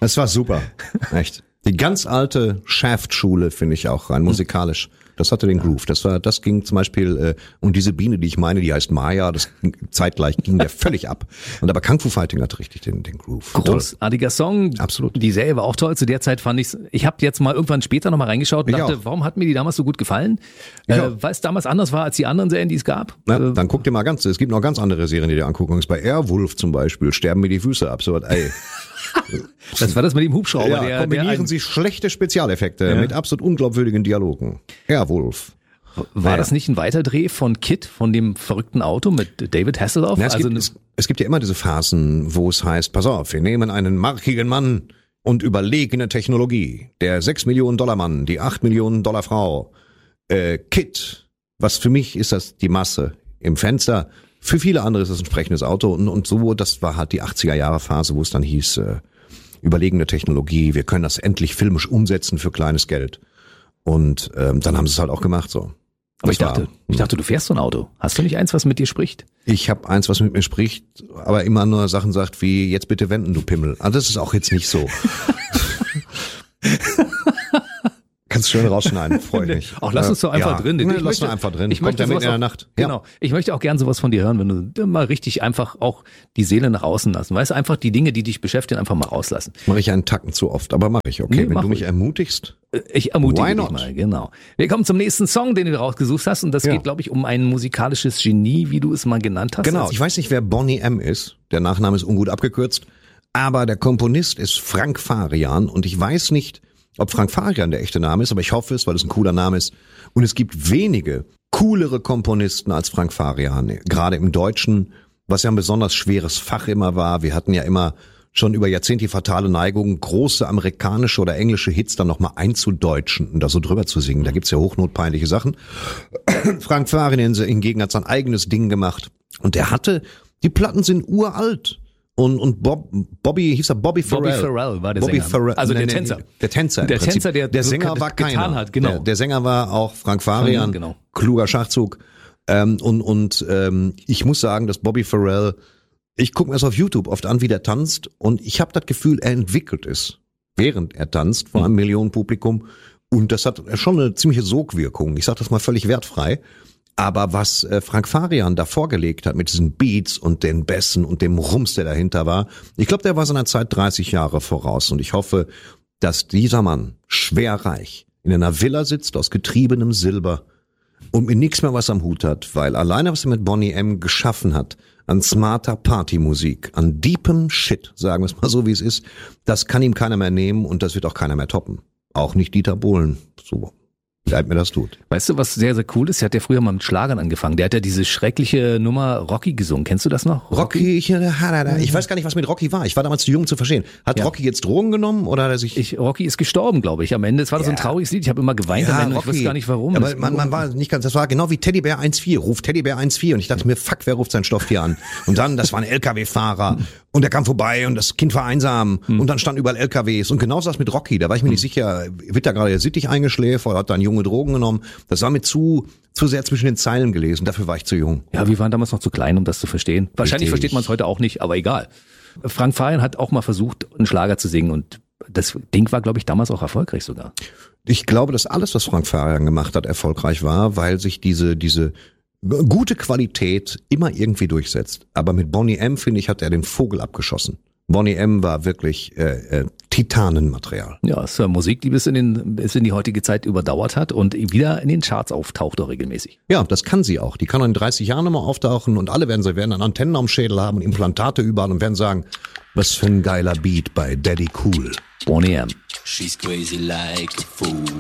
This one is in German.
Das war super, echt. Die ganz alte Shaft-Schule finde ich auch rein musikalisch. Das hatte den Groove. Das ging zum Beispiel, und diese Biene, die ich meine, die heißt Maya, zeitgleich ging der völlig ab. Und aber Kung Fu Fighting hat richtig den Groove. Großartiger Song. Absolut. Die Serie war auch toll. Zu der Zeit fand ich habe jetzt mal irgendwann später nochmal reingeschaut und dachte, warum hat mir die damals so gut gefallen? Weil es damals anders war als die anderen Serien, die es gab. Na, dann guck dir mal es gibt noch ganz andere Serien, die dir angucken. Bei Airwolf zum Beispiel sterben mir die Füße ab. So was, ey. Das war das mit dem Hubschrauber. Ja, kombinieren Sie schlechte Spezialeffekte mit absolut unglaubwürdigen Dialogen. Airwolf. War das nicht ein Weiterdreh von Kid, von dem verrückten Auto mit David Hasselhoff? Na, es gibt ja immer diese Phasen, wo es heißt, pass auf, wir nehmen einen markigen Mann und überlegene Technologie. Der $6-Millionen-Mann, die $8-Millionen-Frau. Kid, was für mich ist das die Masse im Fenster. Für viele andere ist es ein sprechendes Auto und so, das war halt die 80er-Jahre-Phase, wo es dann hieß, überlegene Technologie, wir können das endlich filmisch umsetzen für kleines Geld. Und dann haben sie es halt auch gemacht so. Aber ich dachte, du fährst so ein Auto. Hast du nicht eins, was mit dir spricht? Ich habe eins, was mit mir spricht, aber immer nur Sachen sagt wie, jetzt bitte wenden, du Pimmel. Also das ist auch jetzt nicht so. Kannst schön rausschneiden, freue mich. Auch lass uns doch einfach drin. Lass uns einfach drin. Kommt ja mit in der Nacht. Genau. Ich möchte auch gern sowas von dir hören, wenn du mal richtig einfach auch die Seele nach außen lassen. Weißt du, einfach die Dinge, die dich beschäftigen, einfach mal rauslassen. Mache ich einen Tacken zu oft, aber mache ich. Okay, wenn du mich ermutigst. Ich ermutige dich mal, genau. Wir kommen zum nächsten Song, den du rausgesucht hast. Und das geht, glaube ich, um ein musikalisches Genie, wie du es mal genannt hast. Genau. Ich weiß nicht, wer Boney M. ist. Der Nachname ist ungut abgekürzt. Aber der Komponist ist Frank Farian. Und ich weiß nicht, ob Frank Farian der echte Name ist, aber ich hoffe es, weil es ein cooler Name ist. Und es gibt wenige coolere Komponisten als Frank Farian, gerade im Deutschen, was ja ein besonders schweres Fach immer war. Wir hatten ja immer schon über Jahrzehnte die fatale Neigung, große amerikanische oder englische Hits dann nochmal einzudeutschen und da so drüber zu singen. Da gibt's ja hochnotpeinliche Sachen. Frank Farian hingegen hat sein eigenes Ding gemacht. Und die Platten sind uralt. Und Bobby Farrell. Bobby Farrell war der Sänger. Also der Tänzer. Der Tänzer. Der Tänzer, der Sänger war keiner. Getan hat, genau. Der Sänger war auch Frank Farian. Genau. Kluger Schachzug. Ich muss sagen, dass Bobby Farrell, ich gucke mir das auf YouTube oft an, wie der tanzt. Und ich habe das Gefühl, er entwickelt es, während er tanzt vor einem Millionenpublikum. Und das hat schon eine ziemliche Sogwirkung. Ich sage das mal völlig wertfrei. Aber was Frank Farian da vorgelegt hat mit diesen Beats und den Bässen und dem Rums, der dahinter war, ich glaube, der war seiner Zeit 30 Jahre voraus. Und ich hoffe, dass dieser Mann schwer reich in einer Villa sitzt aus getriebenem Silber und mit nichts mehr was am Hut hat, weil alleine, was er mit Boney M. geschaffen hat, an smarter Partymusik, an deepem Shit, sagen wir es mal so, wie es ist, das kann ihm keiner mehr nehmen und das wird auch keiner mehr toppen. Auch nicht Dieter Bohlen. So leid mir das tut. Weißt du, was sehr, sehr cool ist? Der hat ja früher mal mit Schlagern angefangen. Der hat ja diese schreckliche Nummer Rocky gesungen. Kennst du das noch? Rocky, ich weiß gar nicht, was mit Rocky war. Ich war damals zu jung zu verstehen. Hat Rocky jetzt Drogen genommen oder hat er sich... Rocky ist gestorben, glaube ich. Am Ende, es war so ein trauriges Lied. Ich habe immer geweint am Ende. Rocky. Ich weiß gar nicht warum. Aber man war nicht ganz, das war genau wie Teddybär 1.4. Ruft Teddybär 1.4. Und ich dachte mir, fuck, wer ruft sein Stofftier an? Und dann, das war ein LKW-Fahrer. Und der kam vorbei und das Kind war einsam. Und dann standen überall LKWs. Und genau das mit Rocky. Da war ich mir nicht sicher, wird da gerade der Sittich eingeschläfert oder hat da ein Junge Drogen genommen? Das war mir zu sehr zwischen den Zeilen gelesen. Dafür war ich zu jung. Ja, wir waren damals noch zu klein, um das zu verstehen. Wahrscheinlich versteht man es heute auch nicht, aber egal. Frank Farian hat auch mal versucht, einen Schlager zu singen und das Ding war, glaube ich, damals auch erfolgreich sogar. Ich glaube, dass alles, was Frank Farian gemacht hat, erfolgreich war, weil sich diese gute Qualität immer irgendwie durchsetzt. Aber mit Boney M., finde ich, hat er den Vogel abgeschossen. Boney M. war wirklich Titanenmaterial. Ja, es war Musik, die bis in die heutige Zeit überdauert hat und wieder in den Charts auftaucht auch regelmäßig. Ja, das kann sie auch. Die kann in 30 Jahren nochmal auftauchen und alle werden dann Antennen am Schädel haben und Implantate überall und werden sagen, was für ein geiler Beat bei Daddy Cool. Boney M. She's crazy like a fool.